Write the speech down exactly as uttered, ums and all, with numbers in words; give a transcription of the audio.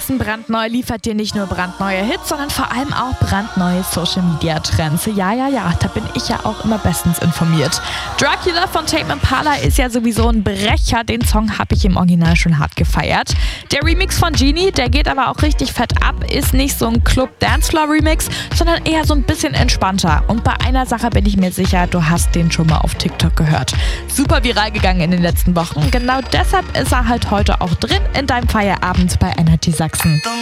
Sachsen brandneu liefert dir nicht nur brandneue Hits, sondern vor allem auch brandneue Social-Media-Trends. Ja, ja, ja, da bin ich ja auch immer bestens informiert. Dracula von Tame Impala ist ja sowieso ein Brecher. Den Song habe ich im Original schon hart gefeiert. Der Remix von Genie, der geht aber auch richtig fett ab, ist nicht so ein Club-Dancefloor-Remix, sondern eher so ein bisschen entspannter. Und bei einer Sache bin ich mir sicher, du hast den schon mal auf TikTok gehört. Super viral gegangen in den letzten Wochen. Genau deshalb ist er halt heute auch drin in deinem Feierabend bei Energy Sachsen.